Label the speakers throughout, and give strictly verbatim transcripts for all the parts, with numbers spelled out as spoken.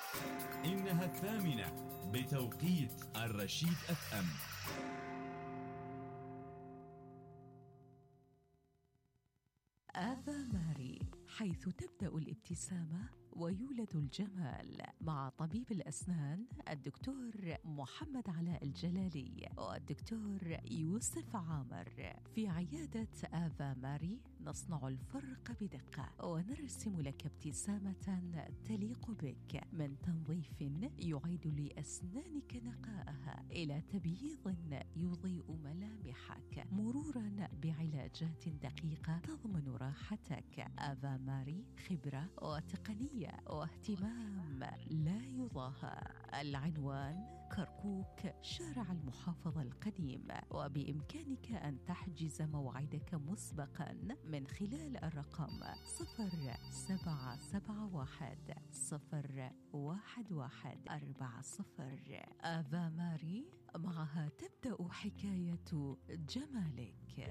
Speaker 1: إنها الثامنة بتوقيت الرشيد اف ام.
Speaker 2: آفا ماري، حيث تبدأ الابتسامة ويولد الجمال، مع طبيب الأسنان الدكتور محمد علاء الجلالي والدكتور يوسف عامر. في عيادة آفا ماري نصنع الفرق بدقة ونرسم لك ابتسامة تليق بك، من تنظيف يعيد لأسنانك نقاءها إلى تبييض يضيء ملامحك، مرورا بعلاجات دقيقة تضمن راحتك. آفا ماري، خبرة وتقنية واهتمام لا يضاهى. العنوان كركوك، شارع المحافظة القديم، وبإمكانك أن تحجز موعدك مسبقا من خلال الرقم صفر سبعة سبعة واحد صفر واحد واحد أربعة صفر. آفا ماري، معها تبدأ حكاية جمالك.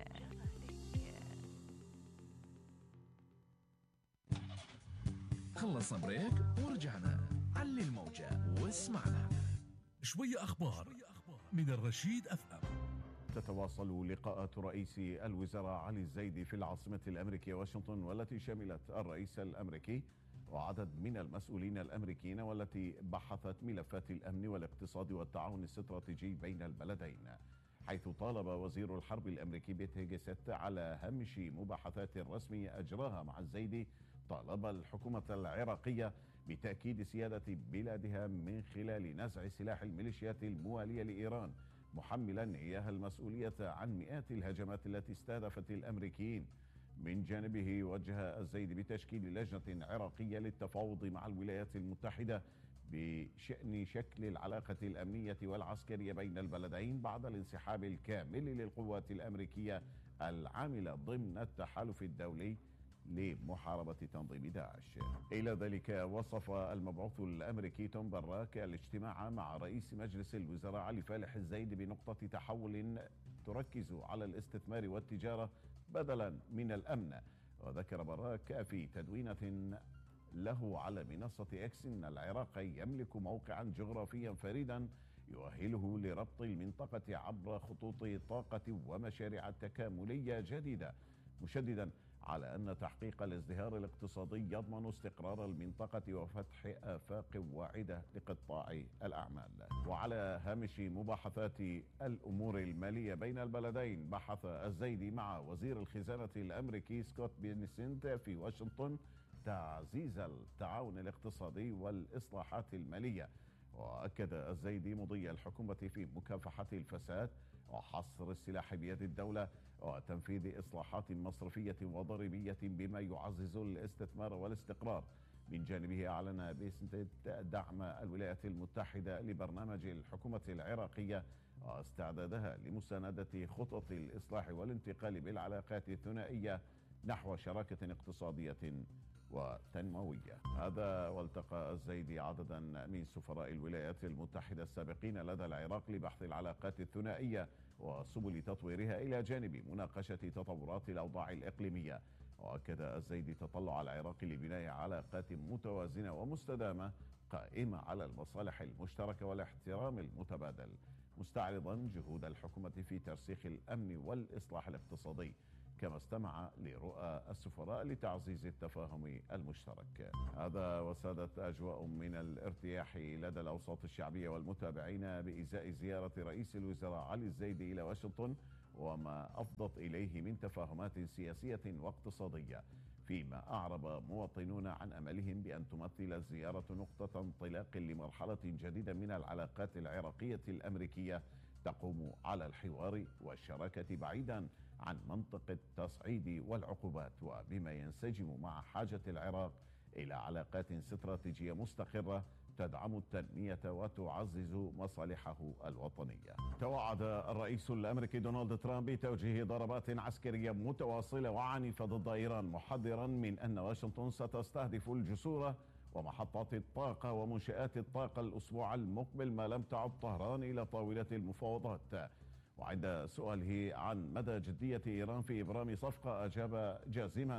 Speaker 3: خلصنا بريك ورجعنا. علي الموجة واسمعنا.
Speaker 4: شوية أخبار من الرشيد أف أم.
Speaker 5: تتواصل لقاءات رئيس الوزراء علي الزيدي في العاصمة الأمريكية واشنطن، والتي شملت الرئيس الأمريكي وعدد من المسؤولين الأمريكيين، والتي بحثت ملفات الأمن والاقتصاد والتعاون الاستراتيجي بين البلدين، حيث طالب وزير الحرب الأمريكي بيت هيجست على هامش مباحثات رسمية أجراها مع الزيدي طالب الحكومة العراقية بتأكيد سيادة بلادها من خلال نزع سلاح الميليشيات الموالية لإيران، محملا إياها المسؤولية عن مئات الهجمات التي استهدفت الأمريكيين. من جانبه وجه الزيدي بتشكيل لجنة عراقية للتفاوض مع الولايات المتحدة بشأن شكل العلاقة الأمنية والعسكرية بين البلدين بعد الانسحاب الكامل للقوات الأمريكية العاملة ضمن التحالف الدولي لمحاربة تنظيم داعش. إلى ذلك وصف المبعوث الأمريكي توم براك الاجتماع مع رئيس مجلس الوزراء علي فالح الزيدي بنقطة تحول تركز على الاستثمار والتجارة بدلا من الأمن. وذكر براك في تدوينة له على منصة إكس أن العراق يملك موقعا جغرافيا فريدا يؤهله لربط المنطقة عبر خطوط طاقة ومشاريع تكاملية جديدة، مشددا على أن تحقيق الازدهار الاقتصادي يضمن استقرار المنطقة وفتح آفاق واعدة لقطاع الأعمال. وعلى هامش مباحثات الأمور المالية بين البلدين، بحث الزيدي مع وزير الخزانة الأمريكي سكوت بينسنت في واشنطن تعزيز التعاون الاقتصادي والإصلاحات المالية. وأكد الزيدي مضي الحكومة في مكافحة الفساد وحصر السلاح بيد الدولة وتنفيذ إصلاحات مصرفية وضريبية بما يعزز الاستثمار والاستقرار. من جانبه أعلن بيسنت دعم الولايات المتحدة لبرنامج الحكومة العراقية واستعدادها لمساندة خطط الإصلاح والانتقال بالعلاقات الثنائية نحو شراكة اقتصادية وتنموية. هذا والتقى الزيدي عددا من سفراء الولايات المتحدة السابقين لدى العراق لبحث العلاقات الثنائية وسبل تطويرها إلى جانب مناقشة تطورات الأوضاع الإقليمية. وأكد الزيدي تطلع العراق لبناء علاقات متوازنة ومستدامة قائمة على المصالح المشتركة والاحترام المتبادل، مستعرضا جهود الحكومة في ترسيخ الأمن والإصلاح الاقتصادي، كما استمع لرؤى السفراء لتعزيز التفاهم المشترك. هذا وسادت أجواء من الارتياح لدى الأوساط الشعبية والمتابعين بإزاء زيارة رئيس الوزراء علي الزيدي إلى واشنطن وما أفضت إليه من تفاهمات سياسية واقتصادية، فيما أعرب مواطنون عن أملهم بأن تمثل الزيارة نقطة انطلاق لمرحلة جديدة من العلاقات العراقية الأمريكية تقوم على الحوار والشراكة بعيدا عن منطق التصعيد والعقوبات، وبما ينسجم مع حاجة العراق إلى علاقات استراتيجية مستقرة تدعم التنمية وتعزز مصالحه الوطنية. توعد الرئيس الأمريكي دونالد ترامب بتوجيه ضربات عسكرية متواصلة وعنيفة ضد إيران، محذرا من أن واشنطن ستستهدف الجسور ومحطات الطاقة ومنشآت الطاقة الأسبوع المقبل ما لم تعد طهران إلى طاولة المفاوضات. وعند سؤاله عن مدى جدية إيران في إبرام صفقة أجاب جازما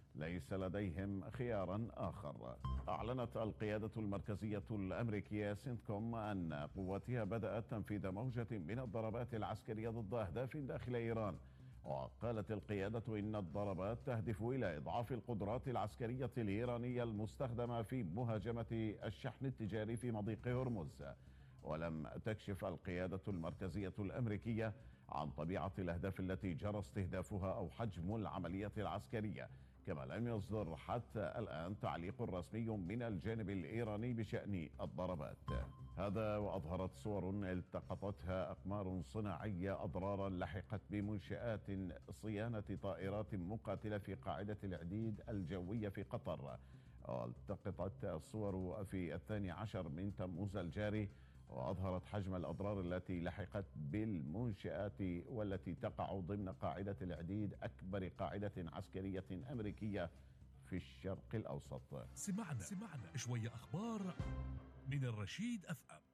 Speaker 5: ليس لديهم خيارا آخر. أعلنت القيادة المركزية الأمريكية سنتكوم أن قواتها بدأت تنفيذ موجة من الضربات العسكرية ضد أهداف داخل إيران. وقالت القيادة إن الضربات تهدف إلى إضعاف القدرات العسكرية الإيرانية المستخدمة في مهاجمة الشحن التجاري في مضيق هرمز. ولم تكشف القيادة المركزية الأمريكية عن طبيعة الأهداف التي جرى استهدافها أو حجم العملية العسكرية، كما لم يصدر حتى الآن تعليق رسمي من الجانب الإيراني بشأن الضربات. هذا وأظهرت صور التقطتها أقمار صناعية أضرارا لحقت بمنشآت صيانة طائرات مقاتلة في قاعدة العديد الجوية في قطر. والتقطت الصور في الثاني عشر من تموز الجاري، وأظهرت حجم الأضرار التي لحقت بالمنشآت والتي تقع ضمن قاعدة العديد، أكبر قاعدة عسكرية أمريكية في الشرق الأوسط.
Speaker 4: سمعنا سمعنا شوية أخبار من الرشيد أف أم.